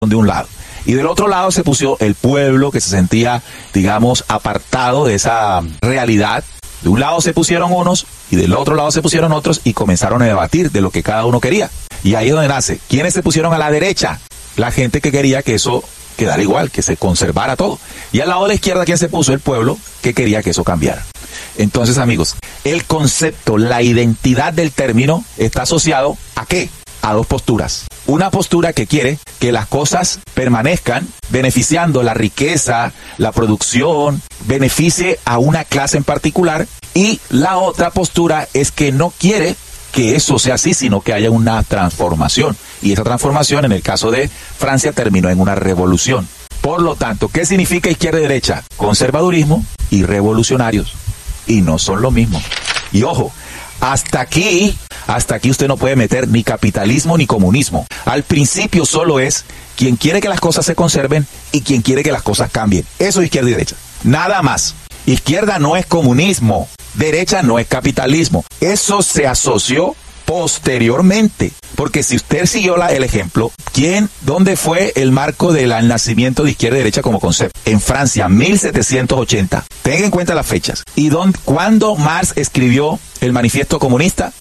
de un lado. Y del otro lado se puso el pueblo que se sentía, digamos, apartado de esa realidad. De un lado se pusieron unos y del otro lado se pusieron otros y comenzaron a debatir de lo que cada uno quería. Y ahí es donde nace. ¿Quiénes se pusieron a la derecha? La gente que quería que eso quedara igual, que se conservara todo. Y al lado de la izquierda, ¿quién se puso? El pueblo que quería que eso cambiara. Entonces, amigos, el concepto, la identidad del término está asociado ¿a qué? A dos posturas. Una postura que quiere que las cosas permanezcan beneficiando la riqueza, la producción, beneficie a una clase en particular, y la otra postura es que no quiere que eso sea así, sino que haya una transformación. Y esa transformación, en el caso de Francia, terminó en una revolución. Por lo tanto, ¿qué significa izquierda y derecha? Conservadurismo y revolucionarios. Y no son lo mismo. Y ojo, hasta aquí usted no puede meter ni capitalismo ni comunismo. Al principio solo es quien quiere que las cosas se conserven y quien quiere que las cosas cambien. Eso es izquierda y derecha. Nada más. Izquierda no es comunismo. Derecha no es capitalismo. Eso se asoció posteriormente. Porque si usted siguió el ejemplo, ¿dónde fue el marco del nacimiento de izquierda y derecha como concepto? En Francia, 1780. Tenga en cuenta las fechas. ¿Y cuándo Marx escribió el manifiesto comunista?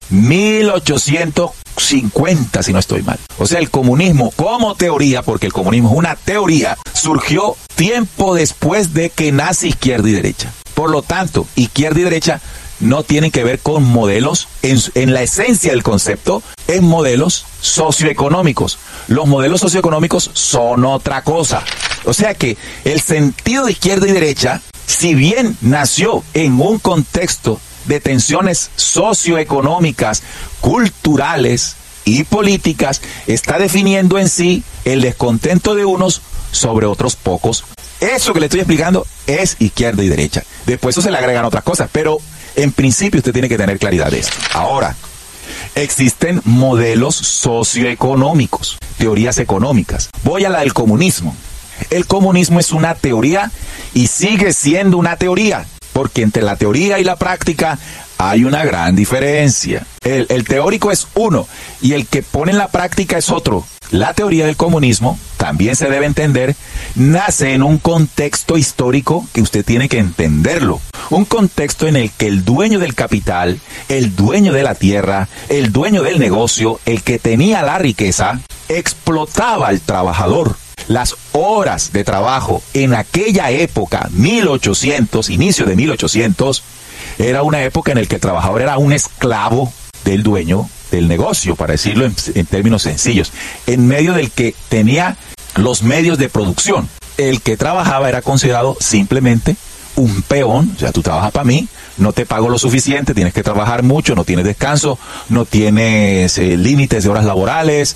1850, si no estoy mal. O sea, el comunismo como teoría, porque el comunismo es una teoría, surgió tiempo después de que nace izquierda y derecha. Por lo tanto, izquierda y derecha no tienen que ver con modelos, en la esencia del concepto, en modelos socioeconómicos. Los modelos socioeconómicos son otra cosa. O sea que el sentido de izquierda y derecha, si bien nació en un contexto de tensiones socioeconómicas, culturales y políticas, está definiendo en sí el descontento de unos sobre otros pocos. Eso que le estoy explicando es izquierda y derecha. Después eso se le agregan otras cosas, pero en principio usted tiene que tener claridad de esto. Ahora, existen modelos socioeconómicos, teorías económicas. Voy a la del comunismo. El comunismo es una teoría y sigue siendo una teoría, porque entre la teoría y la práctica hay una gran diferencia. El teórico es uno y el que pone en la práctica es otro. La teoría del comunismo, también se debe entender, nace en un contexto histórico que usted tiene que entenderlo. Un contexto en el que el dueño del capital, el dueño de la tierra, el dueño del negocio, el que tenía la riqueza, explotaba al trabajador. Las horas de trabajo en aquella época, 1800, inicio de 1800, era una época en la que el trabajador era un esclavo del dueño del negocio, para decirlo en términos sencillos, en medio del que tenía los medios de producción. El que trabajaba era considerado simplemente un peón, o sea, tú trabajas para mí, no te pago lo suficiente, tienes que trabajar mucho, no tienes descanso, no tienes límites de horas laborales,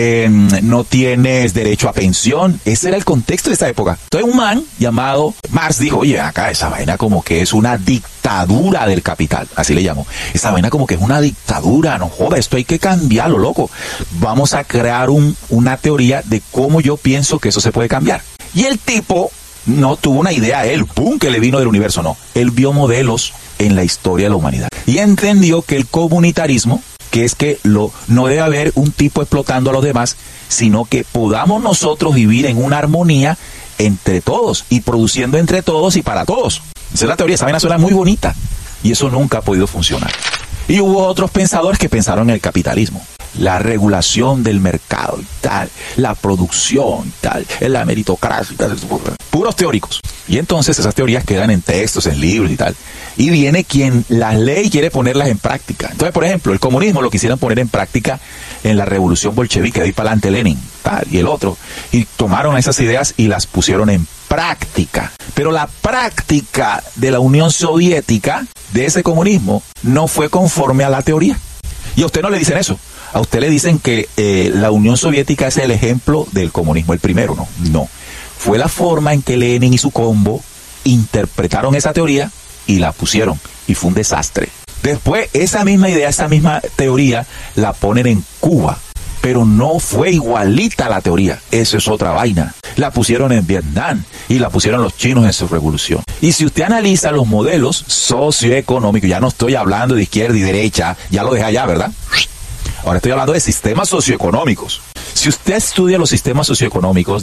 no tienes derecho a pensión. Ese era el contexto de esa época. Entonces un man llamado Marx dijo, oye, acá esa vaina como que es una dictadura del capital, así le llamo. Esa vaina como que es una dictadura, no joda, esto hay que cambiarlo, loco. Vamos a crear una teoría de cómo yo pienso que eso se puede cambiar. Y el tipo no tuvo una idea, ¡pum!, que le vino del universo, no. Él vio modelos en la historia de la humanidad y entendió que el comunitarismo, que es que no debe haber un tipo explotando a los demás, sino que podamos nosotros vivir en una armonía entre todos y produciendo entre todos y para todos. Esa es la teoría, esa vaina suena muy bonita y eso nunca ha podido funcionar. Y hubo otros pensadores que pensaron en el capitalismo, la regulación del mercado y tal, la producción y tal, la meritocracia y tal, puros teóricos. Y entonces esas teorías quedan en textos, en libros y tal. Y viene quien las lee y quiere ponerlas en práctica. Entonces, por ejemplo, el comunismo lo quisieron poner en práctica en la revolución bolchevique, de ahí para adelante Lenin, tal, y el otro. Y tomaron esas ideas y las pusieron en práctica. Pero la práctica de la Unión Soviética, de ese comunismo, no fue conforme a la teoría. Y a usted no le dicen eso. A usted le dicen que la Unión Soviética es el ejemplo del comunismo, el primero, ¿no? No. Fue la forma en que Lenin y su combo interpretaron esa teoría y la pusieron. Y fue un desastre. Después, esa misma idea, esa misma teoría, la ponen en Cuba. Pero no fue igualita a la teoría. Eso es otra vaina. La pusieron en Vietnam y la pusieron los chinos en su revolución. Y si usted analiza los modelos socioeconómicos, ya no estoy hablando de izquierda y derecha, ya lo dejé allá, ¿verdad? Ahora estoy hablando de sistemas socioeconómicos. Si usted estudia los sistemas socioeconómicos